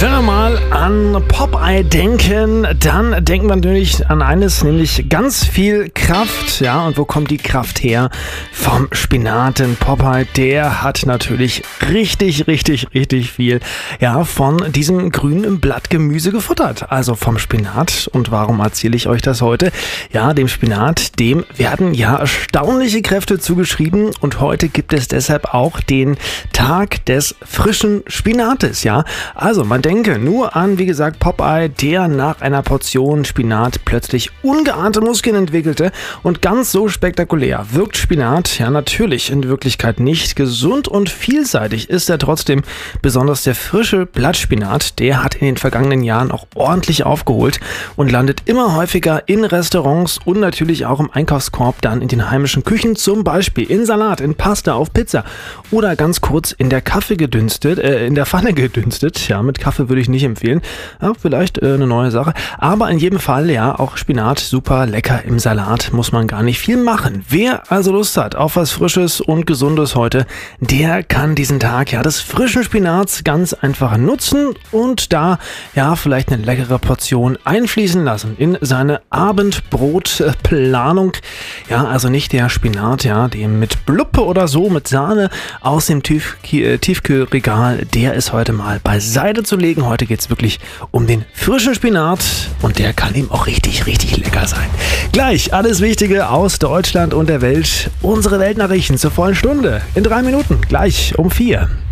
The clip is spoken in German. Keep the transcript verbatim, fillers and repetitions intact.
Wenn wir mal an Popeye denken, dann denkt man natürlich an eines, nämlich ganz viel Kraft. Ja, und wo kommt die Kraft her? Vom Spinat. Denn Popeye, der hat natürlich richtig, richtig, richtig viel, ja, von diesem grünen Blattgemüse gefuttert. Also vom Spinat. Und warum erzähle ich euch das heute? Ja, dem Spinat, dem werden ja erstaunliche Kräfte zugeschrieben. Und heute gibt es deshalb auch den Tag des frischen Spinates. Ja, also man denkt, Denke nur an, wie gesagt, Popeye, der nach einer Portion Spinat plötzlich ungeahnte Muskeln entwickelte. Und ganz so spektakulär wirkt Spinat ja natürlich in Wirklichkeit nicht. Gesund und vielseitig ist er trotzdem. Besonders der frische Blattspinat, der hat in den vergangenen Jahren auch ordentlich aufgeholt und landet immer häufiger in Restaurants und natürlich auch im Einkaufskorb, dann in den heimischen Küchen, zum Beispiel in Salat, in Pasta, auf Pizza oder ganz kurz in der Kaffee gedünstet, äh, in der Pfanne gedünstet. Ja, mit Kaffee würde ich nicht empfehlen. Ja, vielleicht äh, eine neue Sache. Aber in jedem Fall, ja, auch Spinat super lecker im Salat. Muss man gar nicht viel machen. Wer also Lust hat auf was Frisches und Gesundes heute, der kann diesen Tag, ja, des frischen Spinats ganz einfach nutzen und da, ja, vielleicht eine leckere Portion einfließen lassen in seine Abendbrotplanung. Ja, also nicht der Spinat, ja, den mit Bluppe oder so, mit Sahne aus dem Tief- Tiefkühlregal, der ist heute mal beiseite zu legen. Heute geht es wirklich um den frischen Spinat und der kann ihm auch richtig, richtig lecker sein. Gleich alles Wichtige aus Deutschland und der Welt. Unsere Weltnachrichten zur vollen Stunde. In drei Minuten, gleich um vier.